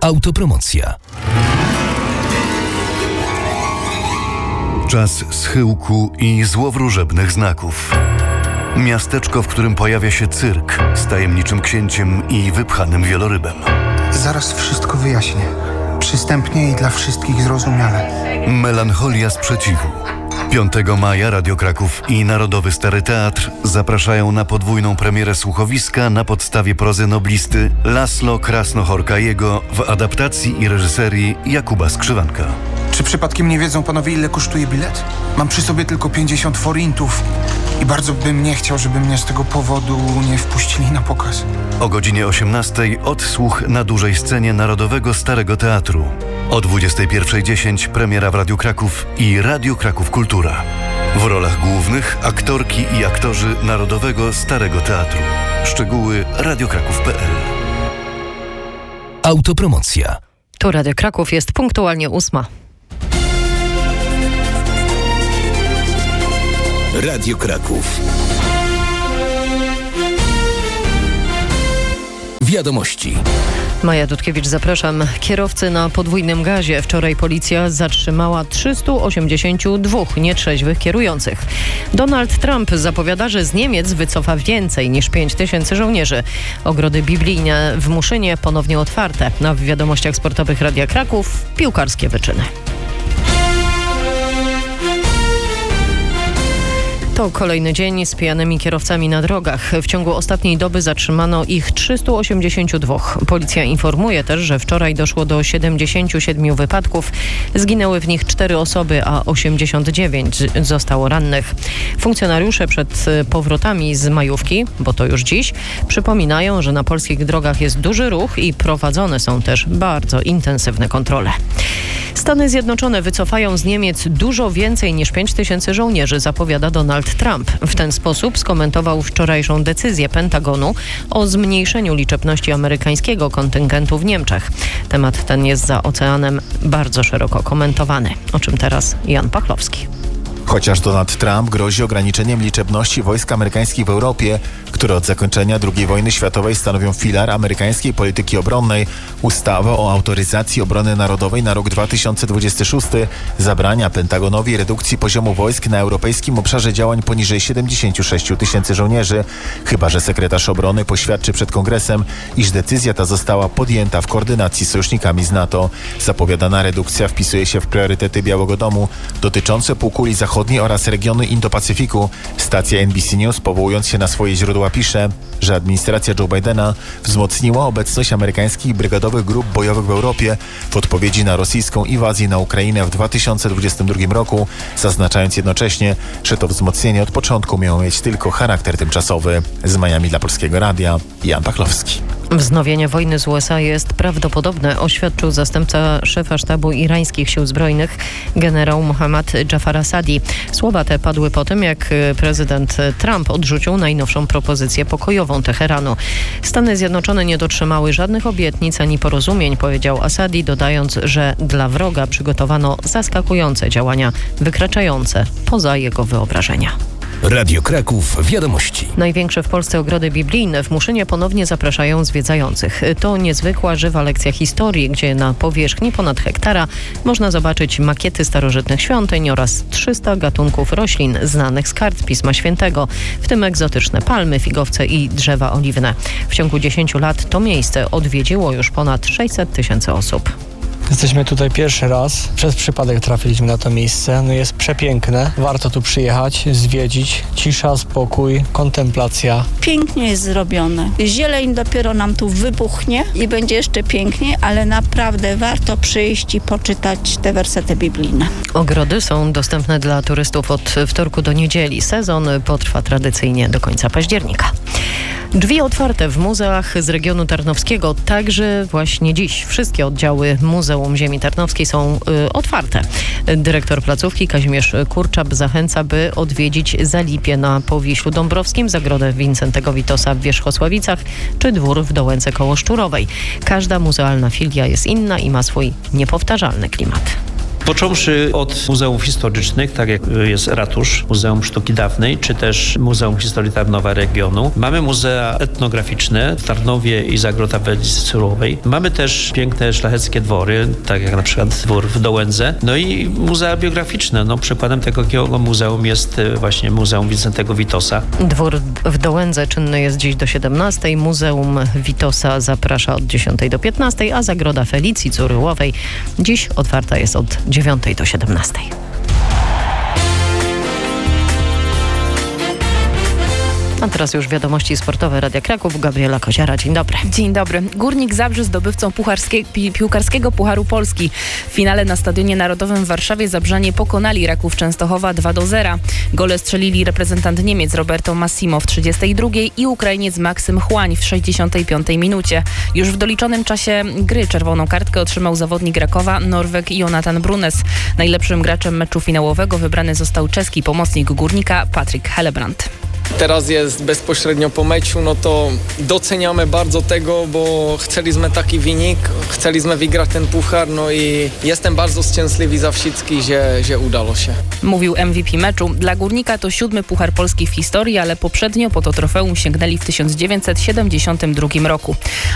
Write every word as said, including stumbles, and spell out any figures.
Autopromocja. Czas schyłku i złowróżebnych znaków. Miasteczko, w którym pojawia się cyrk z tajemniczym księciem i wypchanym wielorybem. Zaraz wszystko wyjaśnię. Przystępnie i dla wszystkich zrozumiale. Melancholia sprzeciwu. piątego maja Radio Kraków i Narodowy Stary Teatr zapraszają na podwójną premierę słuchowiska na podstawie prozy noblisty Laszlo Krasno-Horkajego w adaptacji i reżyserii Jakuba Skrzywanka. Czy przypadkiem nie wiedzą panowie, ile kosztuje bilet? Mam przy sobie tylko pięćdziesiąt forintów i bardzo bym nie chciał, żeby mnie z tego powodu nie wpuścili na pokaz. O godzinie osiemnastej odsłuch na dużej scenie Narodowego Starego Teatru. O dwudziestej pierwszej dziesięć premiera w Radiu Kraków i Radiu Kraków Kultura. W rolach głównych aktorki i aktorzy Narodowego Starego Teatru. Szczegóły radiokraków kropka p l. Autopromocja. Tu Radio Kraków, jest punktualnie ósma. Radio Kraków. Wiadomości. Maja Dudkiewicz, zapraszam. Kierowcy na podwójnym gazie. Wczoraj policja zatrzymała trzysta osiemdziesiąt dwa nietrzeźwych kierujących. Donald Trump zapowiada, że z Niemiec wycofa więcej niż pięć tysięcy żołnierzy. Ogrody biblijne w Muszynie ponownie otwarte. A w wiadomościach sportowych Radia Kraków piłkarskie wyczyny. To kolejny dzień z pijanymi kierowcami na drogach. W ciągu ostatniej doby zatrzymano ich trzysta osiemdziesiąt dwa. Policja informuje też, że wczoraj doszło do siedemdziesięciu siedmiu wypadków. Zginęły w nich cztery osoby, a osiemdziesiąt dziewięć zostało rannych. Funkcjonariusze przed powrotami z majówki, bo to już dziś, przypominają, że na polskich drogach jest duży ruch i prowadzone są też bardzo intensywne kontrole. Stany Zjednoczone wycofają z Niemiec dużo więcej niż pięć tysięcy żołnierzy, zapowiada Donald Trump. W ten sposób skomentował wczorajszą decyzję Pentagonu o zmniejszeniu liczebności amerykańskiego kontyngentu w Niemczech. Temat ten jest za oceanem bardzo szeroko komentowany. O czym teraz Jan Pachlowski. Chociaż Donald Trump grozi ograniczeniem liczebności wojsk amerykańskich w Europie, które od zakończenia drugiej wojny światowej stanowią filar amerykańskiej polityki obronnej, ustawa o autoryzacji obrony narodowej na rok dwa tysiące dwudziesty szósty zabrania Pentagonowi redukcji poziomu wojsk na europejskim obszarze działań poniżej siedemdziesięciu sześciu tysięcy żołnierzy, chyba że sekretarz obrony poświadczy przed Kongresem, iż decyzja ta została podjęta w koordynacji z sojusznikami z NATO. Zapowiadana redukcja wpisuje się w priorytety Białego Domu dotyczące półkuli zachodniej oraz regionu Indo-Pacyfiku. Stacja N B C News, powołując się na swoje źródła, pisze, że administracja Joe Bidena wzmocniła obecność amerykańskich brygadowych grup bojowych w Europie w odpowiedzi na rosyjską inwazję na Ukrainę w dwa tysiące dwudziestym drugim roku, zaznaczając jednocześnie, że to wzmocnienie od początku miało mieć tylko charakter tymczasowy. Z Miami dla Polskiego Radia Jan Pachlowski. Wznowienie wojny z U S A jest prawdopodobne, oświadczył zastępca szefa sztabu irańskich sił zbrojnych generał Mohammad Jafar Asadi. Słowa te padły po tym, jak prezydent Trump odrzucił najnowszą propozycję pokojową Teheranu. Stany Zjednoczone nie dotrzymały żadnych obietnic ani porozumień, powiedział Asadi, dodając, że dla wroga przygotowano zaskakujące działania wykraczające poza jego wyobrażenia. Radio Kraków. Wiadomości. Największe w Polsce ogrody biblijne w Muszynie ponownie zapraszają zwiedzających. To niezwykła, żywa lekcja historii, gdzie na powierzchni ponad hektara można zobaczyć makiety starożytnych świątyń oraz trzysta gatunków roślin znanych z kart Pisma Świętego, w tym egzotyczne palmy, figowce i drzewa oliwne. W ciągu dziesięciu lat to miejsce odwiedziło już ponad sześćset tysięcy osób. Jesteśmy tutaj pierwszy raz. Przez przypadek trafiliśmy na to miejsce. No jest przepiękne. Warto tu przyjechać, zwiedzić. Cisza, spokój, kontemplacja. Pięknie jest zrobione. Zieleń dopiero nam tu wybuchnie i będzie jeszcze piękniej, ale naprawdę warto przyjść i poczytać te wersety biblijne. Ogrody są dostępne dla turystów od wtorku do niedzieli. Sezon potrwa tradycyjnie do końca października. Drzwi otwarte w muzeach z regionu tarnowskiego. Także właśnie dziś wszystkie oddziały Muzeum Ziemi Tarnowskiej są y, otwarte. Dyrektor placówki Kazimierz Kurczap zachęca, by odwiedzić Zalipie na Powiślu Dąbrowskim, Zagrodę Wincentego Witosa w Wierzchosławicach czy dwór w Dołęce koło Szczurowej. Każda muzealna filia jest inna i ma swój niepowtarzalny klimat. Począwszy od muzeów historycznych, tak jak jest Ratusz, Muzeum Sztuki Dawnej, czy też Muzeum Historii Tarnowa Regionu. Mamy muzea etnograficzne w Tarnowie i Zagroda Surowej. Mamy też piękne szlacheckie dwory, tak jak na przykład dwór w Dołędze. No i muzea biograficzne. No, przykładem takiego muzeum jest właśnie Muzeum Wincentego Witosa. Dwór w Dołędze czynny jest dziś do siedemnastej. Muzeum Witosa zaprasza od dziesiątej do piętnastej, a Zagroda Felicji Curyłowej dziś otwarta jest od dziewiątej do siedemnastej. A teraz już wiadomości sportowe Radia Kraków. Gabriela Koziara, dzień dobry. Dzień dobry. Górnik Zabrze zdobywcą pi- piłkarskiego Pucharu Polski. W finale na Stadionie Narodowym w Warszawie Zabrzanie pokonali Raków Częstochowa dwa do zera. Gole strzelili reprezentant Niemiec Roberto Massimo w trzydziestej drugiej i Ukrainiec Maksym Chłań w sześćdziesiątej piątej minucie. Już w doliczonym czasie gry czerwoną kartkę otrzymał zawodnik Rakowa Norweg Jonatan Brunes. Najlepszym graczem meczu finałowego wybrany został czeski pomocnik Górnika Patryk Hellebrandt. Teraz jest bezpośrednio po meczu, no to doceniamy bardzo tego, bo chcieliśmy taki wynik, chcieliśmy wygrać ten puchar, no i jestem bardzo szczęśliwy za wszystkich, że, że udało się. Mówił M V P meczu. Dla Górnika to siódmy Puchar Polski w historii, ale poprzednio po to trofeum sięgnęli w tysiąc dziewięćset siedemdziesiątym drugim roku.